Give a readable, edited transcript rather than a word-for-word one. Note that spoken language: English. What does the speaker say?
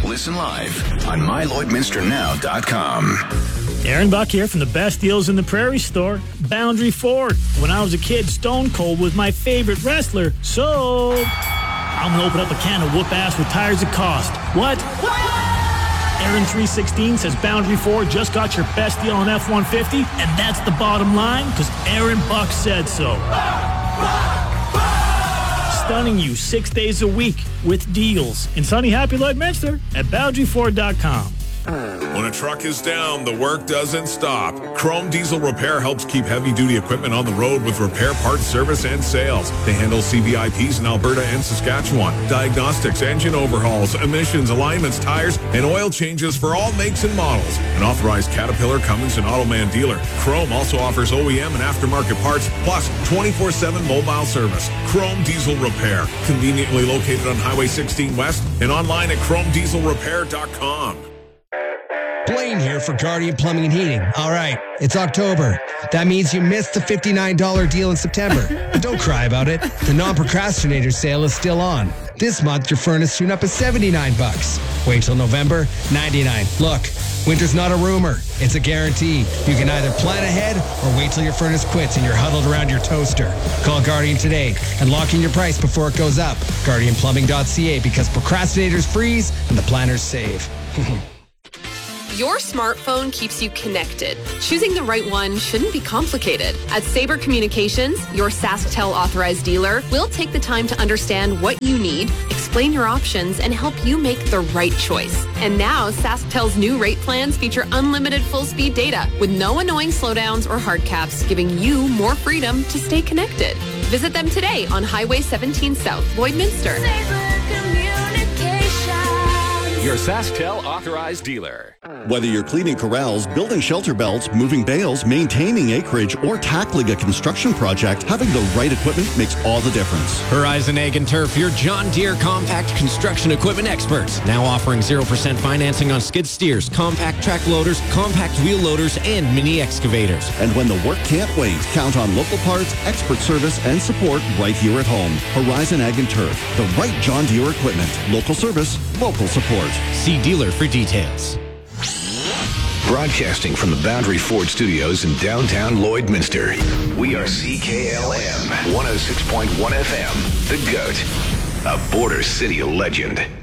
Listen live on MyLloydMinsterNow.com. Aaron Buck here from the best deals in the Prairie Store, Boundary Ford. When I was a kid, Stone Cold was my favorite wrestler, so I'm going to open up a can of whoop ass with tires that cost. What? Aaron 316 says Boundary Ford just got your best deal on F-150, and that's the bottom line, because Aaron Buck said so. Stunning you 6 days a week with deals in sunny, happy Lloydminster at BoundaryFord.com. When a truck is down, the work doesn't stop. Chrome Diesel Repair helps keep heavy-duty equipment on the road with repair, parts, service, and sales. They handle CVIPs in Alberta and Saskatchewan, diagnostics, engine overhauls, emissions, alignments, tires, and oil changes for all makes and models. An authorized Caterpillar, Cummins, and Automan dealer, Chrome also offers OEM and aftermarket parts, plus 24/7 mobile service. Chrome Diesel Repair, conveniently located on Highway 16 West and online at chromedieselrepair.com. Blaine here for Guardian Plumbing and Heating. All right, it's October. That means you missed the $59 deal in September. But don't cry about it. The non-procrastinator sale is still on. This month, your furnace tune-up is $79. Wait till November, $99. Look, winter's not a rumor. It's a guarantee. You can either plan ahead or wait till your furnace quits and you're huddled around your toaster. Call Guardian today and lock in your price before it goes up. GuardianPlumbing.ca, because procrastinators freeze and the planners save. Your smartphone keeps you connected. Choosing the right one shouldn't be complicated. At Sabre Communications, your SaskTel authorized dealer, we'll take the time to understand what you need, explain your options, and help you make the right choice. And now, SaskTel's new rate plans feature unlimited full-speed data with no annoying slowdowns or hard caps, giving you more freedom to stay connected. Visit them today on Highway 17 South, Lloydminster. Your SaskTel authorized dealer. Whether you're cleaning corrals, building shelter belts, moving bales, maintaining acreage, or tackling a construction project, having the right equipment makes all the difference. Horizon Ag and Turf, your John Deere compact construction equipment experts. Now offering 0% financing on skid steers, compact track loaders, compact wheel loaders, and mini excavators. And when the work can't wait, count on local parts, expert service, and support right here at home. Horizon Ag and Turf, the right John Deere equipment. Local service, local support. See dealer for details. Broadcasting from the Boundary Ford Studios in downtown Lloydminster, we are CKLM 106.1 FM, The GOAT, a Border City legend.